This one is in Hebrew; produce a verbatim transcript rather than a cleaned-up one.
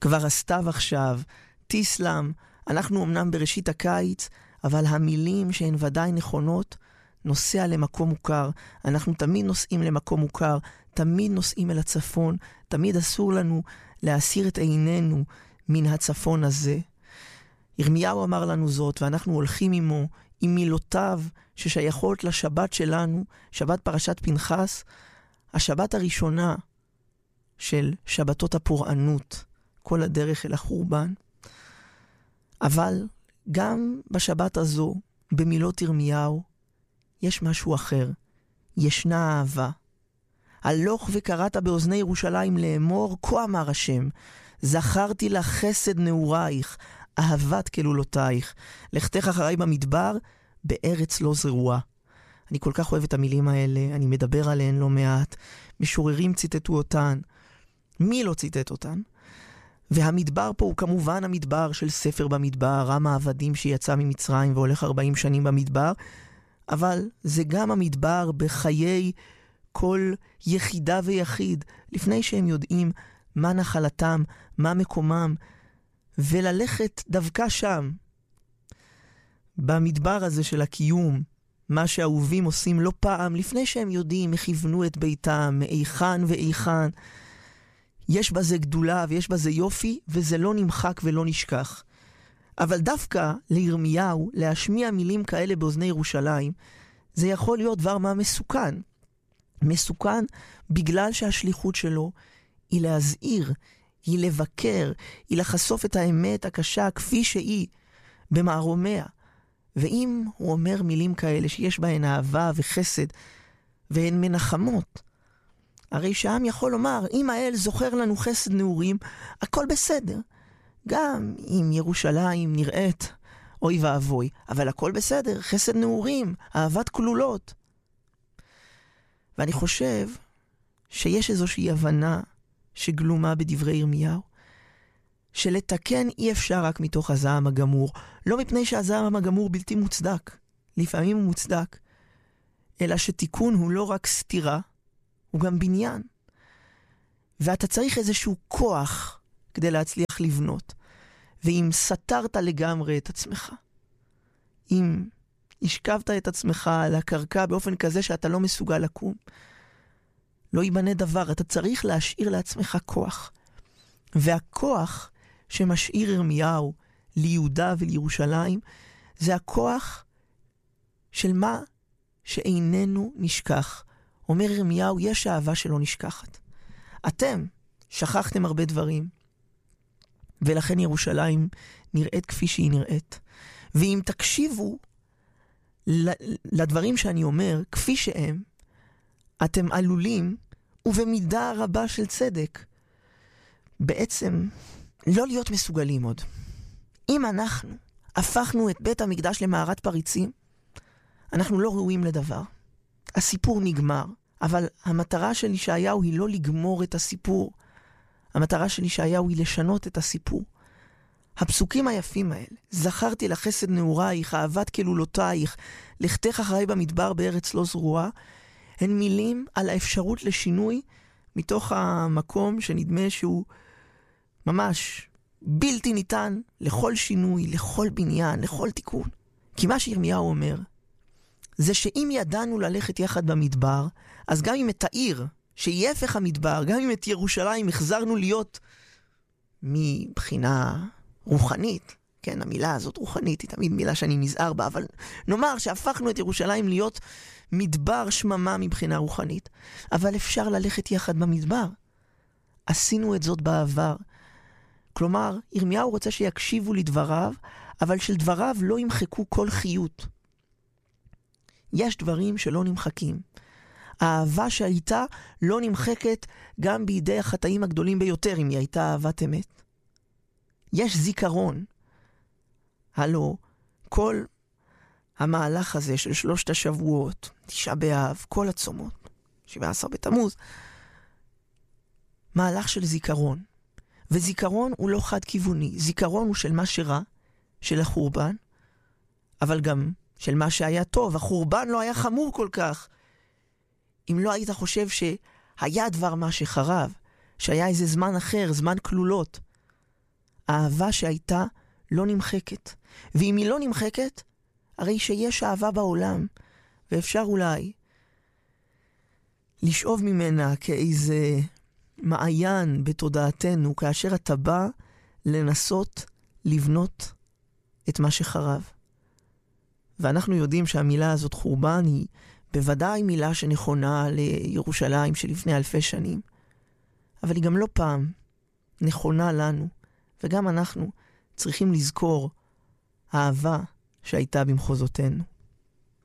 כבר הסתיו עכשיו, תיסלם, אנחנו אמנם בראשית הקיץ, אבל המילים שהן ודאי נכונות, נוסע למקום מוכר. אנחנו תמיד נוסעים למקום מוכר, תמיד נוסעים אל הצפון, תמיד אסור לנו להסיר את עינינו מן הצפון הזה. ירמיהו אמר לנו זאת, ואנחנו הולכים עמו, עם מילותיו ששייכות לשבת שלנו, שבת פרשת פנחס, השבת הראשונה של שבתות הפורענות, כל הדרך אל החורבן. אבל גם בשבת הזו, במילות ירמיהו, יש משהו אחר. ישנה אהבה. הלוך וקראת באוזני ירושלים לאמור, כה אמר השם, זכרתי לך חסד נעורייך, אהבת כלולותייך, לכתך אחריי במדבר, בארץ לא זרועה. אני כל כך אוהב את המילים האלה, אני מדבר עליהן לא מעט, משוררים ציטטו אותן, מי לא ציטט אותן? והמדבר פה הוא כמובן המדבר של ספר במדבר, עם העבדים שיצא ממצרים והולך ארבעים שנים במדבר, אבל זה גם המדבר בחיי כל יחידה ויחיד, לפני שהם יודעים מה נחלתם, מה מקומם, וללכת דווקא שם, במדבר הזה של הקיום, מה שהאהובים עושים לא פעם, לפני שהם יודעים, הכיוונו את ביתם, מאיכן ואיכן, יש בזה גדולה ויש בזה יופי, וזה לא נמחק ולא נשכח. אבל דווקא לירמיהו, להשמיע מילים כאלה באוזני ירושלים, זה יכול להיות דבר מה מסוכן. מסוכן בגלל שהשליחות שלו היא להזהיר, היא לבקר, היא לחשוף את האמת הקשה כפי שהיא במערומיה. ואם הוא אומר מילים כאלה שיש בהן אהבה וחסד והן מנחמות, הרי שהעם יכול לומר, אם האל זוכר לנו חסד נעורים, הכל בסדר. גם אם ירושלים נראית, אוי ואבוי, אבל הכל בסדר, חסד נעורים, אהבת כלולות. ואני חושב שיש איזושהי הבנה שגלומה בדברי ירמיהו, שלתקן אי אפשר רק מתוך הזעם הגמור, לא מפני שהזעם הגמור בלתי מוצדק, לפעמים הוא מוצדק, אלא שתיקון הוא לא רק סתירה, הוא גם בניין. ואתה צריך איזשהו כוח כדי להצליח לבנות. ואם סתרת לגמרי את עצמך, אם השכבת את עצמך על הקרקע באופן כזה שאתה לא מסוגל לקום, לא ייבנה דבר, אתה צריך להשאיר לעצמך כוח. והכוח שמשאיר ירמיהו ליהודה ולירושלים, זה הכוח של מה שאיננו נשכח. אומר ירמיהו, יש אהבה שלא נשכחת. אתם שכחתם הרבה דברים, ולכן ירושלים נראית כפי שהיא נראית. ואם תקשיבו לדברים שאני אומר, כפי שהם, אתם עלולים, ובמידה רבה של צדק, בעצם לא להיות מסוגלים עוד. אם אנחנו הפכנו את בית המקדש למערת פריצים, אנחנו לא ראויים לדבר. הסיפור נגמר, אבל המטרה של ישעיהו היא לא לגמור את הסיפור. המטרה של ישעיהו היא לשנות את הסיפור. הפסוקים היפים האלה, זכרתי לך חסד נעורייך, אהבת כלולותייך, לכתך אחריי במדבר בארץ לא זרועה, הן מילים על האפשרות לשינוי מתוך המקום שנדמה שהוא ממש בלתי ניתן לכל שינוי, לכל בניין, לכל תיקון. כי מה שירמיהו אומר, זה שאם ידענו ללכת יחד במדבר, אז גם אם את העיר, שהיא הפך המדבר, גם אם את ירושלים החזרנו להיות מבחינה רוחנית, כן, המילה הזאת רוחנית היא תמיד מילה שאני נזהר בה, אבל נאמר שהפכנו את ירושלים להיות מדבר שממה מבחינה רוחנית, אבל אפשר ללכת יחד במדבר. עשינו את זאת בעבר. כלומר, ירמיהו רוצה שיקשיבו לדבריו, אבל של דבריו לא ימחקו כל חיות. יש דברים שלא נמחקים. האהבה שהייתה לא נמחקת גם בידי החטאים הגדולים ביותר, אם היא הייתה אהבת אמת. יש זיכרון. הלו, כל המהלך הזה של שלושת השבועות, תשעה באב, כל הצומות, שבעה עשר בתמוז, מהלך של זיכרון. וזיכרון הוא לא חד כיווני. זיכרון הוא של מה שרע, של החורבן, אבל גם של מה שהיה טוב. החורבן לא היה חמור כל כך. אם לא היית חושב שהיה דבר מה שחרב, שהיה איזה זמן אחר, זמן כלולות. האהבה שהייתה לא נמחקת. ואם היא לא נמחקת, הרי שיש אהבה בעולם, ואפשר אולי לשאוב ממנה כאיזה מעיין בתודעתנו, כאשר אתה בא לנסות לבנות את מה שחרב. ואנחנו יודעים שהמילה הזאת חורבן היא בוודאי מילה שנכונה לירושלים שלפני אלפי שנים, אבל היא גם לא פעם נכונה לנו, וגם אנחנו צריכים לזכור האהבה שהייתה במחוזותינו.